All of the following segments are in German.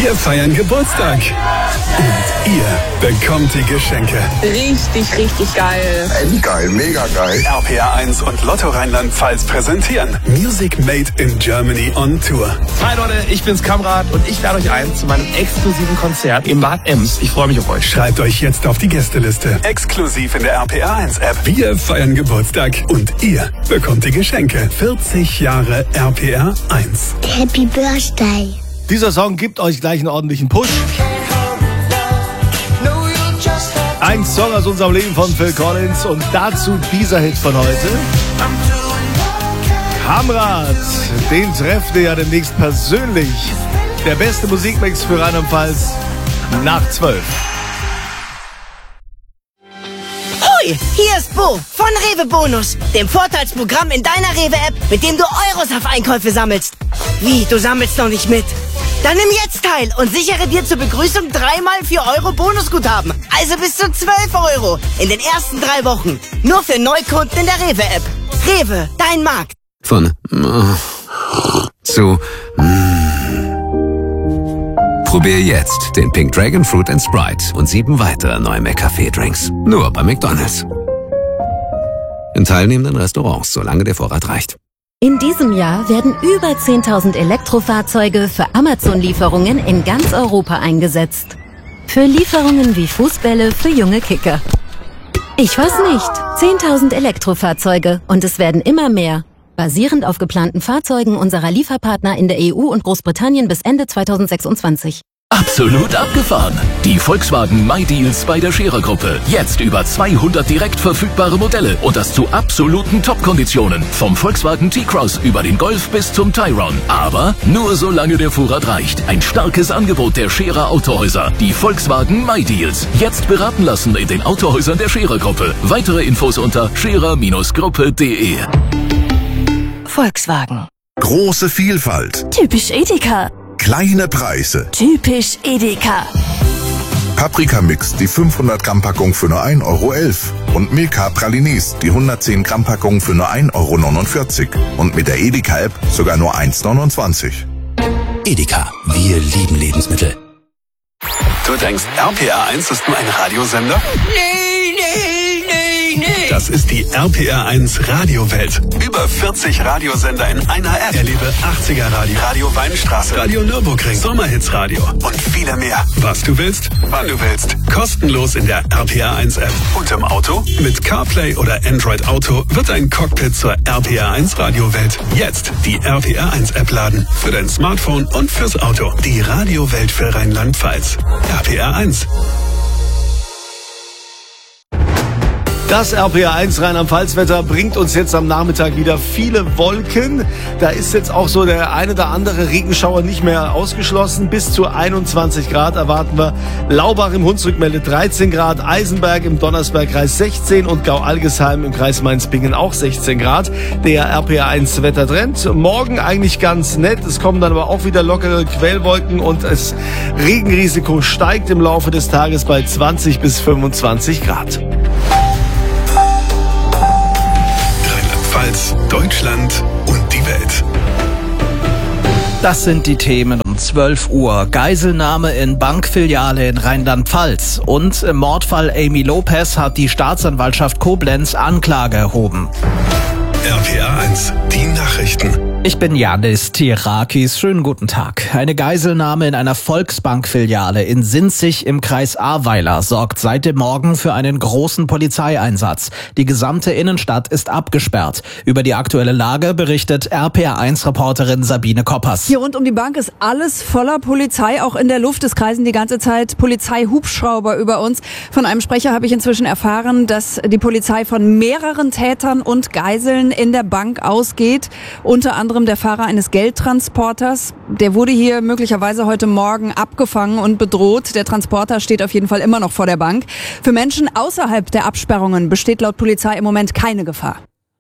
Wir feiern Geburtstag. Und ihr bekommt die Geschenke. Richtig, richtig geil. Endgeil, mega geil. RPR1 und Lotto Rheinland-Pfalz präsentieren Music Made in Germany on Tour. Hi Leute, ich bin's Kamrat und ich lade euch ein zu meinem exklusiven Konzert im Bad Ems. Ich freue mich auf euch. Schreibt euch jetzt auf die Gästeliste. Exklusiv in der RPR1-App. Wir feiern Geburtstag und ihr bekommt die Geschenke. 40 Jahre RPR1. Happy Birthday. Dieser Song gibt euch gleich einen ordentlichen Push. Ein Song aus unserem Leben von Phil Collins und dazu dieser Hit von heute. Kamrat, den trefft ihr ja demnächst persönlich. Der beste Musikmix für Rheinland-Pfalz nach 12. Hoi, hier ist Bo von Rewe Bonus, dem Vorteilsprogramm in deiner Rewe-App, mit dem du Euros auf Einkäufe sammelst. Wie, du sammelst noch nicht mit? Dann nimm jetzt teil und sichere dir zur Begrüßung 3x 4 Euro Bonusguthaben. Also bis zu 12 Euro in den ersten 3 Wochen. Nur für Neukunden in der Rewe-App. Rewe, dein Markt. Von zu Probier jetzt den Pink Dragon Fruit & Sprite und 7 weitere neue McCafé-Drinks. Nur bei McDonald's. In teilnehmenden Restaurants, solange der Vorrat reicht. In diesem Jahr werden über 10.000 Elektrofahrzeuge für Amazon-Lieferungen in ganz Europa eingesetzt. Für Lieferungen wie Fußbälle für junge Kicker. Ich weiß nicht. 10.000 Elektrofahrzeuge und es werden immer mehr. Basierend auf geplanten Fahrzeugen unserer Lieferpartner in der EU und Großbritannien bis Ende 2026. Absolut abgefahren. Die Volkswagen MyDeals bei der Scherer-Gruppe. Jetzt über 200 direkt verfügbare Modelle und das zu absoluten Top-Konditionen. Vom Volkswagen T-Cross über den Golf bis zum Tayron. Aber nur solange der Vorrat reicht. Ein starkes Angebot der Scherer Autohäuser. Die Volkswagen MyDeals. Jetzt beraten lassen in den Autohäusern der Scherer-Gruppe. Weitere Infos unter scherer-gruppe.de. Volkswagen. Große Vielfalt. Typisch Edeka. Kleine Preise. Typisch Edeka. Paprika-Mix, die 500 Gramm Packung für nur 1,11 Euro. Und Milka Pralines, die 110 Gramm Packung für nur 1,49 Euro. Und mit der Edeka-App sogar nur 1,29 €. Edeka, wir lieben Lebensmittel. Du denkst, RPR1 ist nur ein Radiosender? Nee. Das ist die RPR1 Radiowelt. Über 40 Radiosender in einer App. Erlebe 80er Radio, Radio Weinstraße, Radio Nürburgring, Sommerhits-Radio und viele mehr. Was du willst, wann du willst. Kostenlos in der RPR1 App. Und im Auto? Mit CarPlay oder Android Auto wird ein Cockpit zur RPR1 Radiowelt. Jetzt die RPR1 App laden. Für dein Smartphone und fürs Auto. Die Radiowelt für Rheinland-Pfalz. RPR1. Das RPR1 Rheinland-Pfalz-Wetter bringt uns jetzt am Nachmittag wieder viele Wolken. Da ist jetzt auch so der eine oder andere Regenschauer nicht mehr ausgeschlossen. Bis zu 21 Grad erwarten wir. Laubach im Hunsrück meldet 13 Grad, Eisenberg im Donnersbergkreis 16 und Gau-Algesheim im Kreis Mainz-Bingen auch 16 Grad. Der RPR1 Wettertrend. Morgen eigentlich ganz nett. Es kommen dann aber auch wieder lockere Quellwolken und das Regenrisiko steigt im Laufe des Tages bei 20 bis 25 Grad. Deutschland und die Welt. Das sind die Themen um 12 Uhr. Geiselnahme in Bankfiliale in Rheinland-Pfalz. Und im Mordfall Amy Lopez hat die Staatsanwaltschaft Koblenz Anklage erhoben. RPR1, die Nachrichten. Ich bin Janis Tirakis. Schönen guten Tag. Eine Geiselnahme in einer Volksbank-Filiale in Sinzig im Kreis Ahrweiler sorgt seit dem Morgen für einen großen Polizeieinsatz. Die gesamte Innenstadt ist abgesperrt. Über die aktuelle Lage berichtet RPR1-Reporterin Sabine Koppers. Hier rund um die Bank ist alles voller Polizei, auch in der Luft. Es kreisen die ganze Zeit Polizeihubschrauber über uns. Von einem Sprecher habe ich inzwischen erfahren, dass die Polizei von mehreren Tätern und Geiseln in der Bank ausgeht. Unter anderem der Fahrer eines Geldtransporters. Der wurde hier möglicherweise heute Morgen abgefangen und bedroht. Der Transporter steht auf jeden Fall immer noch vor der Bank. Für Menschen außerhalb der Absperrungen besteht laut Polizei im Moment keine Gefahr.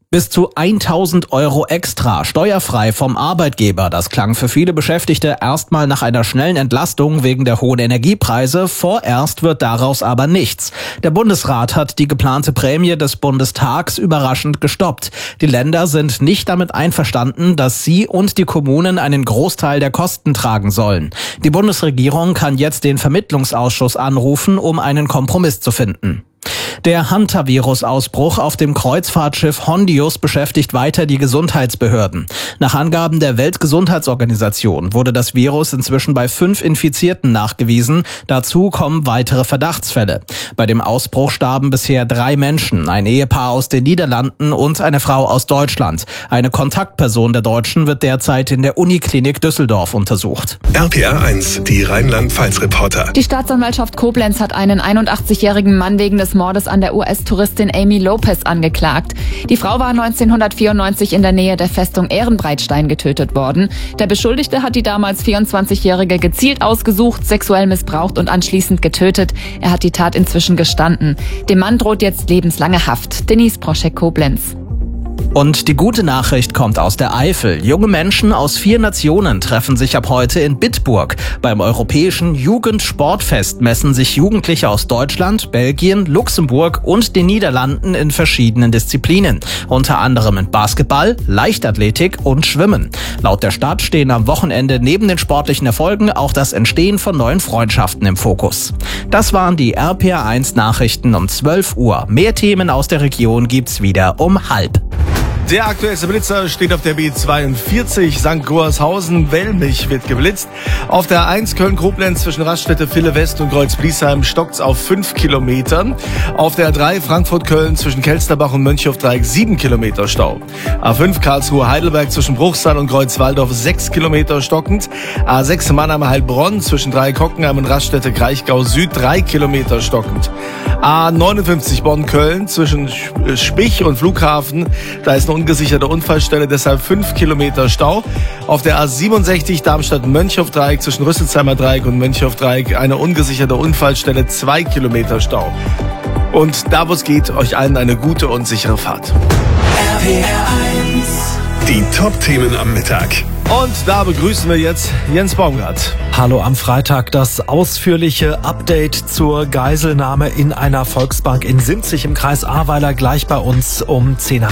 Bis zu 1.000 Euro extra, steuerfrei vom Arbeitgeber. Das klang für viele Beschäftigte erstmal nach einer schnellen Entlastung wegen der hohen Energiepreise. Vorerst wird daraus aber nichts. Der Bundesrat hat die geplante Prämie des Bundestags überraschend gestoppt. Die Länder sind nicht damit einverstanden, dass sie und die Kommunen einen Großteil der Kosten tragen sollen. Die Bundesregierung kann jetzt den Vermittlungsausschuss anrufen, um einen Kompromiss zu finden. Der Hantavirus-Ausbruch auf dem Kreuzfahrtschiff Hondius beschäftigt weiter die Gesundheitsbehörden. Nach Angaben der Weltgesundheitsorganisation wurde das Virus inzwischen bei 5 Infizierten nachgewiesen. Dazu kommen weitere Verdachtsfälle. Bei dem Ausbruch starben bisher 3 Menschen, ein Ehepaar aus den Niederlanden und eine Frau aus Deutschland. Eine Kontaktperson der Deutschen wird derzeit in der Uniklinik Düsseldorf untersucht. RPR 1, die Rheinland-Pfalz-Reporter. Die Staatsanwaltschaft Koblenz hat einen 81-jährigen Mann wegen des Mordes an der US-Touristin Amy Lopez angeklagt. Die Frau war 1994 in der Nähe der Festung Ehrenbreitstein getötet worden. Der Beschuldigte hat die damals 24-Jährige gezielt ausgesucht, sexuell missbraucht und anschließend getötet. Er hat die Tat inzwischen gestanden. Dem Mann droht jetzt lebenslange Haft. Denise Proschek, Koblenz. Und die gute Nachricht kommt aus der Eifel. Junge Menschen aus 4 Nationen treffen sich ab heute in Bitburg. Beim Europäischen Jugendsportfest messen sich Jugendliche aus Deutschland, Belgien, Luxemburg und den Niederlanden in verschiedenen Disziplinen. Unter anderem in Basketball, Leichtathletik und Schwimmen. Laut der Stadt stehen am Wochenende neben den sportlichen Erfolgen auch das Entstehen von neuen Freundschaften im Fokus. Das waren die RPR 1 Nachrichten um 12 Uhr. Mehr Themen aus der Region gibt's wieder um 12:30. Der aktuellste Blitzer steht auf der B42 St. Gorshausen-Wellmich wird geblitzt. Auf der 1 Köln-Koblenz zwischen Raststätte Ville West und Kreuz-Bliesheim stockt's auf 5 Kilometern. Auf der 3 Frankfurt-Köln zwischen Kelsterbach und Mönchhofdreieck 7 Kilometer Stau. A5 Karlsruhe-Heidelberg zwischen Bruchsal und Kreuzwaldorf 6 Kilometer stockend. A6 Mannheim-Heilbronn zwischen Dreieck-Hockenheim und Raststätte Kraichgau Süd 3 Kilometer stockend. A59 Bonn-Köln zwischen Spich und Flughafen, da ist eine ungesicherte Unfallstelle, deshalb 5 Kilometer Stau. Auf der A67 Darmstadt-Mönchhofdreieck zwischen Rüsselsheimer Dreieck und Mönchhofdreieck eine ungesicherte Unfallstelle, 2 Kilometer Stau. Und da, wo es geht, euch allen eine gute und sichere Fahrt. Die Top-Themen am Mittag. Und da begrüßen wir jetzt Jens Baumgart. Hallo am Freitag. Das ausführliche Update zur Geiselnahme in einer Volksbank in Sinzig im Kreis Ahrweiler gleich bei uns um 10.